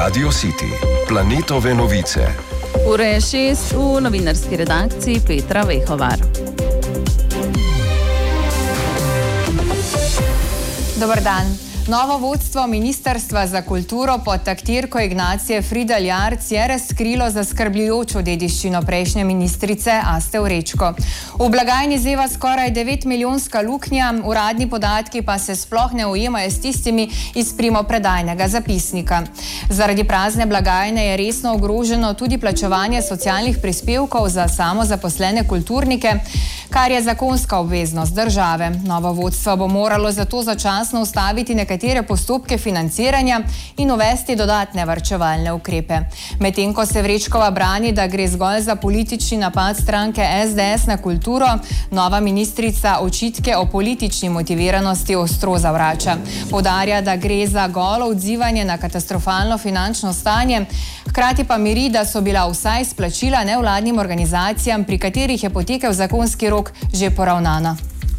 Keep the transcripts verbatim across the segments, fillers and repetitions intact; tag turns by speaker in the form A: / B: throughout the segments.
A: Radio City, planetove novice.
B: Ura je šest, v novinarski redakciji Petra Vehovar.
C: Dobar dan. Novo vodstvo Ministrstva za kulturo pod taktirko Ignacije Fridl Jarc je razkrilo zaskrbljujočo dediščino prejšnje ministrice Aste Vrečko. V blagajni zeva skoraj devet milijonska luknja, uradni podatki pa se sploh ne ujemajo s tistimi iz primopredajnega zapisnika. Zaradi prazne blagajne je resno ogroženo tudi plačevanje socialnih prispevkov za samozaposlene kulturnike, kar je zakonska obveznost države. Novo vodstvo bo moralo zato začasno ustaviti nekatere postopke financiranja in uvesti dodatne varčevalne ukrepe. Medtem ko se Vrečkova brani, da gre zgolj za politični napad stranke S D S na kulturo, nova ministrica očitke o politični motiviranosti ostro zavrača. Poudarja, da gre za golo odzivanje na katastrofalno finančno stanje, hkrati pa miri, da so bila vsaj splačila nevladnim organizacijam, pri katerih je potekel zakonski rok, že poravnana.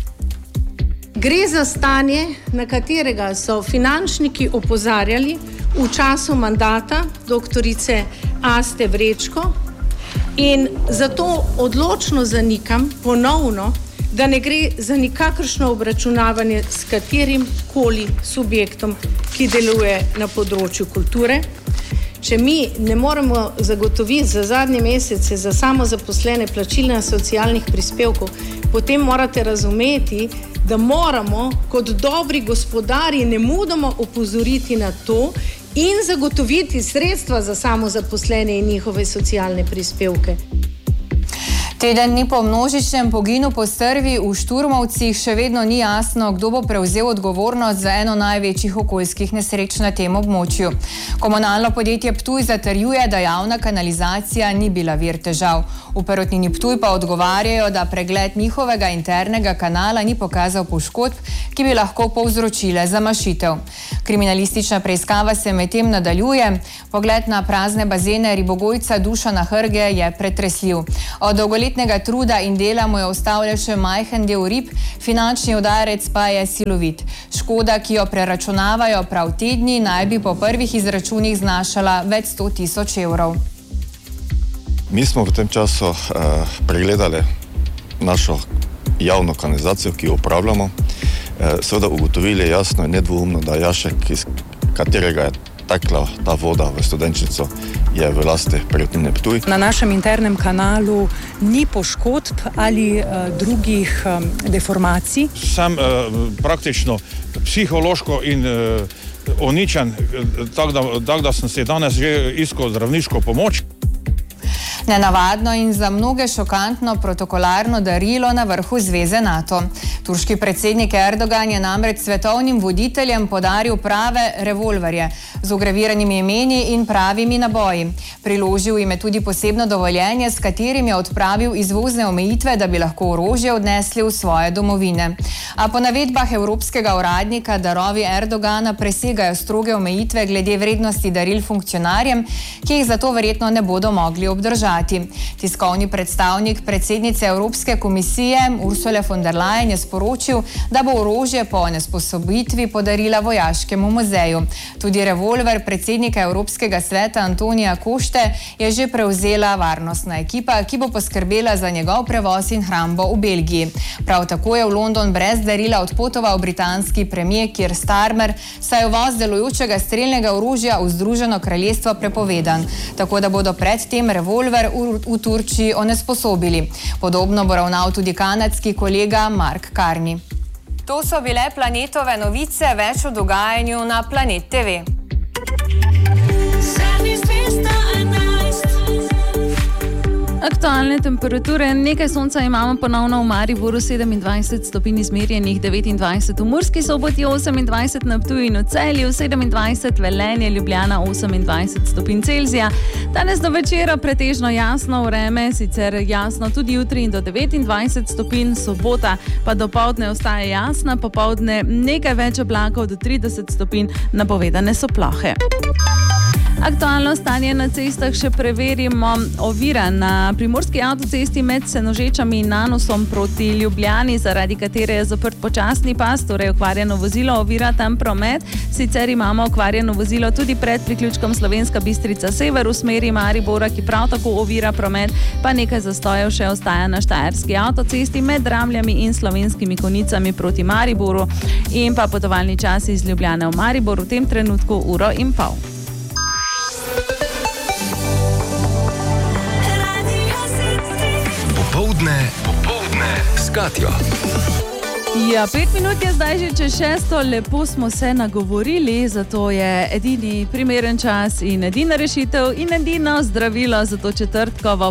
D: Gre za stanje, na katerega so finančniki opozarjali v času mandata doktorice Aste Vrečko in zato odločno zanikam ponovno, da ne gre za nikakršno obračunavanje s katerim koli subjektom, ki deluje na področju kulture. Če mi ne moremo zagotoviti za zadnje mesece za samozaposlene plačila socialnih prispevkov, potem morate razumeti, da moramo kot dobri gospodarji nemudoma opozoriti na to in zagotoviti sredstva za samozaposlene in njihove socialne prispevke.
C: Teden dni po množičnem poginu po strvi v Šturmovcih še vedno ni jasno, kdo bo prevzel odgovornost za eno največjih okoljskih nesreč na tem območju. Komunalno podjetje Ptuj zatrjuje, da javna kanalizacija ni bila vir težav. V Perutnini Ptuj pa odgovarjajo, da pregled njihovega internega kanala ni pokazal poškodb, ki bi lahko povzročile zamašitev. Kriminalistična preiskava se medtem nadaljuje. Pogled na prazne bazene ribogojca Dušana Hrge je pretresljiv. Od dolgoletnega truda in dela mu je ostal le še majhen del rib, finančni udarec pa je silovit. Škoda, ki jo preračunavajo prav te dni, naj bi po prvih izračunih znašala več sto tisoč evrov.
E: Mi smo v tem času uh, pregledali našo javno kanalizacijo, ki jo upravljamo. Uh, seveda ugotovili jasno in nedvoumno, da jašek, iz katerega je tekla ta voda v Studenčnico, je v lasti Perutnine Ptuj.
F: Na našem internem kanalu ni poškodb ali uh, drugih um, deformacij.
G: Sem uh, praktično psihološko in uh, uničen, tako da, tak, da sem si danes že iskal zdravniško pomoč.
C: Nenavadno in za mnoge šokantno protokolarno darilo na vrhu zveze NATO. Turški predsednik Erdogan je namreč svetovnim voditeljem podaril prave revolverje z vgraviranimi imeni in pravimi naboji. Priložil jim je tudi posebno dovoljenje, s katerim je odpravil izvozne omejitve, da bi lahko orožje odnesli v svoje domovine. A po navedbah evropskega uradnika darovi Erdogana presegajo stroge omejitve glede vrednosti daril funkcionarjem, ki jih zato verjetno ne bodo mogli obdržati. Tiskovni predstavnik predsednice Evropske komisije Ursule von der Leyen je sporočil, da bo orožje po onesposobitvi podarila vojaškemu muzeju. Tudi revolver predsednika Evropskega sveta Antonija Košte je že prevzela varnostna ekipa, ki bo poskrbela za njegov prevoz in hrambo v Belgiji. Prav tako je v London brez darila odpotoval britanski premier Keir Starmer, saj je uvoz delujočega strelnega orožja v Združeno kraljestvo prepovedan, tako da bodo predtem revolver v, v Turčiji onesposobili. Podobno bo ravnal tudi kanadski kolega Mark Carney. To so bile planetove novice, več o dogajanju na Planet T V.
B: Aktualne temperature, nekaj sonca imamo ponovno v Mariboru, sedemindvajset stopinj izmerjenih, devetindvajset v Murski Soboti, osemindvajset na Ptuju in v Celju, sedemindvajset Velenje, Ljubljana, osemindvajset stopinj Celzija. Danes do večera pretežno jasno vreme, sicer jasno tudi jutri in do devetindvajset stopinj, sobota pa dopoldne ostaje jasna, popoldne nekaj več oblakov do trideset stopinj, napovedane so plohe. Aktualno stanje na cestah še preverimo. Ovira na primorski avtocesti med Senožečami in Nanosom proti Ljubljani, zaradi katere je zaprt počasni pas, torej okvarjeno vozilo ovira tam promet. Sicer imamo okvarjeno vozilo tudi pred priključkom Slovenska Bistrica Sever v smeri Maribora, ki prav tako ovira promet, pa nekaj zastojev še ostaja na štajerski avtocesti med Dramljami in Slovenskimi Konicami proti Mariboru in pa potovalni čas iz Ljubljane v Maribor v tem trenutku uro in pol.
A: Popoldne, popoldne s Katjo.
B: Ja, pet minut je zdaj že čez šesto, lepo smo se nagovorili, zato je edini primeren čas in edina rešitev in edino zdravilo za to četrtkovo